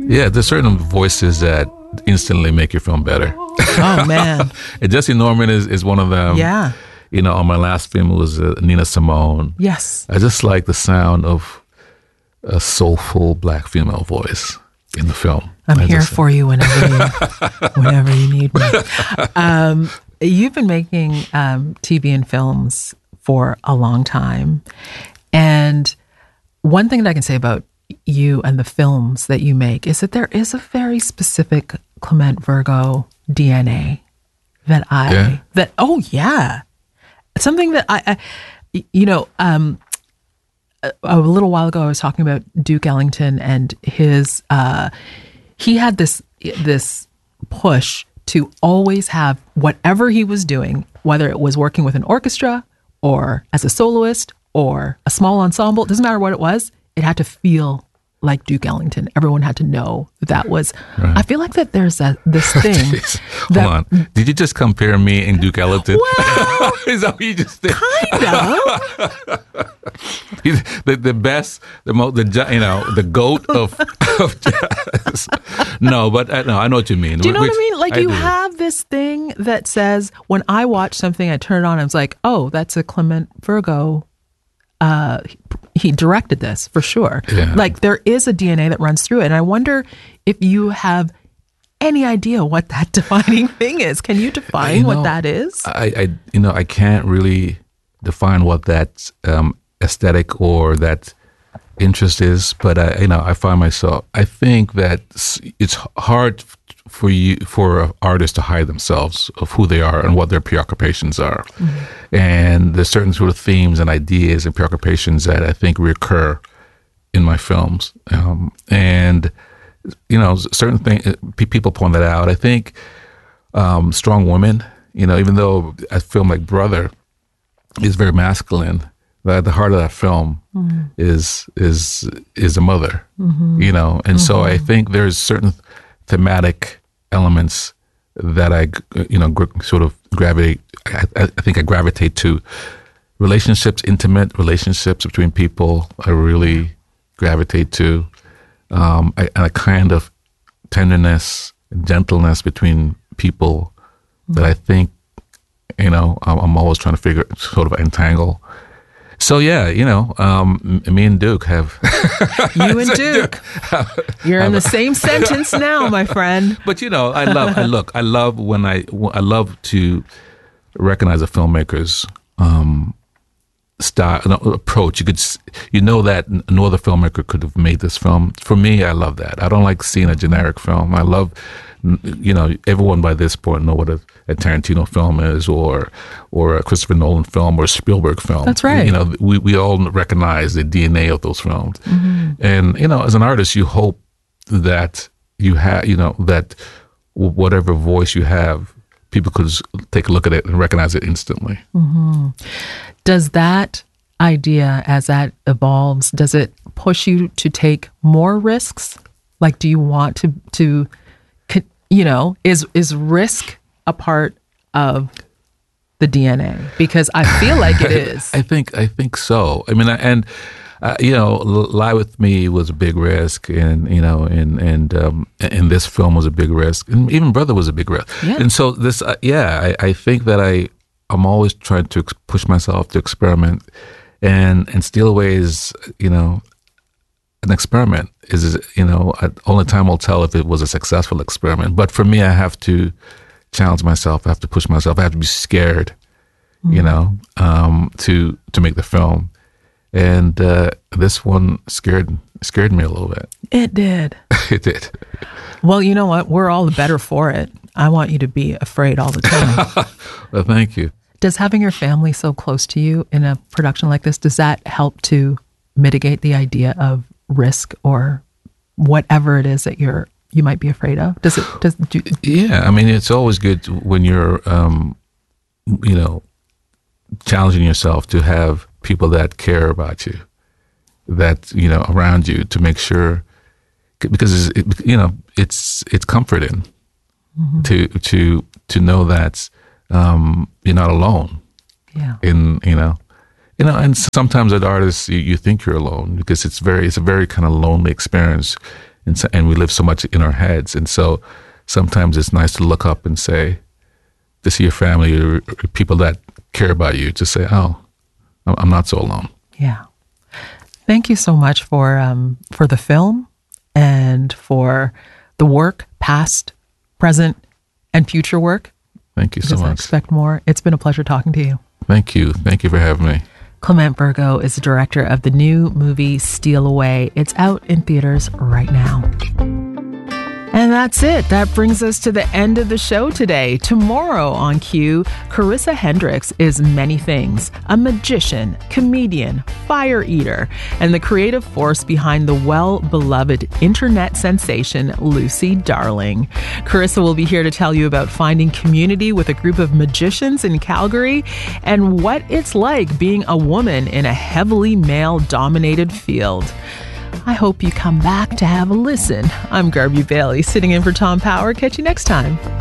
Yeah, there's certain voices that instantly make your film better. Oh, man. And Jesse Norman is one of them. Yeah. You know, on my last film, it was Nina Simone. Yes. I just like the sound of a soulful black female voice in the film. I'm here for you whenever you need me. You've been making TV and films for a long time. And one thing that I can say about you and the films that you make is that there is a very specific Clement Virgo DNA something that I a little while ago I was talking about Duke Ellington and his he had this push to always have whatever he was doing, whether it was working with an orchestra or as a soloist or a small ensemble, it doesn't matter what it was, it had to feel like Duke Ellington. Everyone had to know that was. Right. I feel like that there's this thing. Hold on. Did you just compare me and Duke Ellington? Well, is that what you just did? Kind of. He's the best, the GOAT of jazz. No, but no, I know what you mean. Do you know what I mean? Like you have this thing that says when I watch something, I turn it on. I was like, oh, that's a Clement Virgo. He directed this for sure. Yeah. Like there is a DNA that runs through it. And I wonder if you have any idea what that defining thing is. Can you define what that is? I can't really define what that aesthetic or that interest is, but I find myself, I think that it's hard for artists to hide themselves of who they are and what their preoccupations are. Mm-hmm. And there's certain sort of themes and ideas and preoccupations that I think recur in my films. And certain things, people point that out. I think strong women, even though a film like Brother is very masculine, at the heart of that film is a mother, and so I think there's certain thematic elements that I sort of gravitate. I think I gravitate to relationships, intimate relationships between people. I really gravitate to a kind of tenderness and gentleness between people that I think I'm always trying to sort of entangle. So yeah, me and Duke have. You and Duke, you're in the same sentence now, my friend. But I love to recognize a filmmaker's style, approach. You know that no other filmmaker could have made this film. For me, I love that. I don't like seeing a generic film. I love. Everyone by this point know what a Tarantino film is, or a Christopher Nolan film, or a Spielberg film. That's right. We all recognize the DNA of those films, and as an artist, you hope that you have, that whatever voice you have, people could take a look at it and recognize it instantly. Mm-hmm. Does that idea, as that evolves, does it push you to take more risks? Like, do you want to is risk a part of the DNA? Because I feel like it is. I think so. I mean, Lie With Me was a big risk, and this film was a big risk, and even Brother was a big risk. Yeah. And so this, I think that I'm always trying to push myself to experiment, and Steal Away is, an experiment. Only time will tell if it was a successful experiment. But for me, I have to challenge myself. I have to push myself. I have to be scared, to make the film. And this one scared me a little bit. It did. It did. Well, you know what? We're all the better for it. I want you to be afraid all the time. Well, thank you. Does having your family so close to you in a production like this, does that help to mitigate the idea of risk or whatever it is that you might be afraid of? Yeah, I mean, it's always good when you're challenging yourself to have people that care about you, that around you, to make sure, because it's comforting to know that you're not alone. Yeah. And sometimes as artists, you think you're alone because it's a very kind of lonely experience. and we live so much in our heads. And so sometimes it's nice to look up and say, to see your family or people that care about you, to say, oh, I'm not so alone. Yeah. Thank you so much for the film and for the work, past, present, and future work. Thank you so much. I expect more. It's been a pleasure talking to you. Thank you. Thank you for having me. Clement Burgo is the director of the new movie Steal Away. It's out in theaters right now. And that's it. That brings us to the end of the show today. Tomorrow on Q, Carissa Hendricks is many things: a magician, comedian, fire eater, and the creative force behind the well-beloved internet sensation Lucy Darling. Carissa will be here to tell you about finding community with a group of magicians in Calgary and what it's like being a woman in a heavily male-dominated field. I hope you come back to have a listen. I'm Garby Bailey, sitting in for Tom Power. Catch you next time.